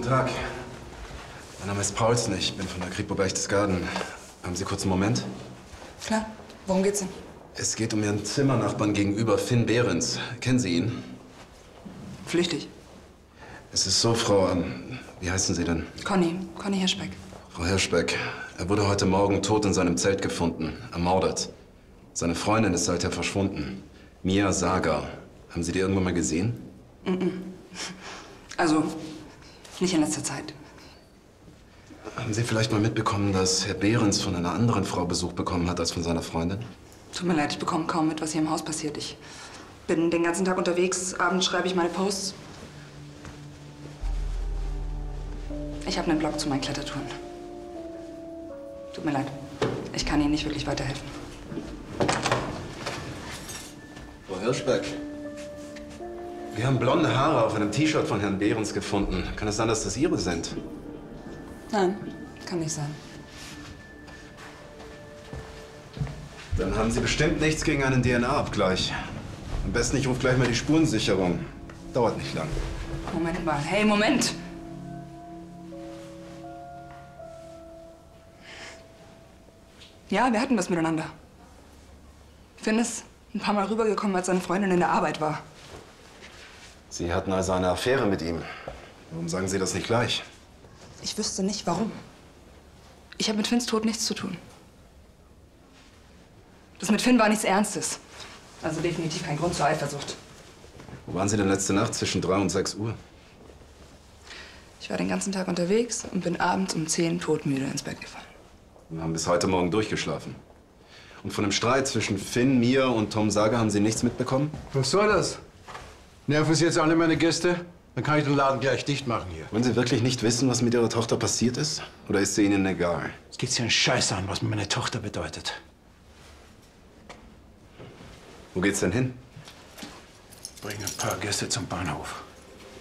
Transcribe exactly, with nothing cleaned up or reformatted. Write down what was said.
Tag. Mein Name ist Paulsen, ich bin von der Kripo Berchtesgaden. Haben Sie kurz einen Moment? Klar. Worum geht's denn? Es geht um Ihren Zimmernachbarn gegenüber, Finn Behrens. Kennen Sie ihn? Flüchtig. Es ist so, Frau... ähm, Wie heißen Sie denn? Conny. Conny Hirschbeck. Frau Hirschbeck, er wurde heute Morgen tot in seinem Zelt gefunden, ermordet. Seine Freundin ist seither verschwunden. Mia Sager. Haben Sie die irgendwann mal gesehen? Mm-mm. Also, nicht in letzter Zeit. Haben Sie vielleicht mal mitbekommen, dass Herr Behrens von einer anderen Frau Besuch bekommen hat als von seiner Freundin? Tut mir leid, ich bekomme kaum mit, was hier im Haus passiert. Ich bin den ganzen Tag unterwegs, abends schreibe ich meine Posts. Ich habe einen Blog zu meinen Klettertouren. Tut mir leid, ich kann Ihnen nicht wirklich weiterhelfen. Frau Hirschbeck, wir haben blonde Haare auf einem T-Shirt von Herrn Behrens gefunden. Kann es sein, dass das Ihre sind? Nein, kann nicht sein. Dann haben Sie bestimmt nichts gegen einen D N A-Abgleich. Am besten, ich rufe gleich mal die Spurensicherung. Dauert nicht lang. Moment mal. Hey, Moment! Ja, wir hatten was miteinander. Finn ist ein paar Mal rübergekommen, als seine Freundin in der Arbeit war. Sie hatten also eine Affäre mit ihm. Warum sagen Sie das nicht gleich? Ich wüsste nicht, warum. Ich habe mit Finns Tod nichts zu tun. Das mit Finn war nichts Ernstes. Also definitiv kein Grund zur Eifersucht. Wo waren Sie denn letzte Nacht zwischen drei und sechs Uhr? Ich war den ganzen Tag unterwegs und bin abends um zehn todmüde ins Bett gefallen. Wir haben bis heute Morgen durchgeschlafen. Und von dem Streit zwischen Finn, Mia und Tom Sager haben Sie nichts mitbekommen? Was soll das? Nerven Sie jetzt alle meine Gäste? Dann kann ich den Laden gleich dicht machen hier. Wollen Sie wirklich nicht wissen, was mit Ihrer Tochter passiert ist? Oder ist sie Ihnen egal? Es geht Sie einen Scheiß an, was mir meine Tochter bedeutet. Wo geht's denn hin? Bring ein paar Gäste zum Bahnhof.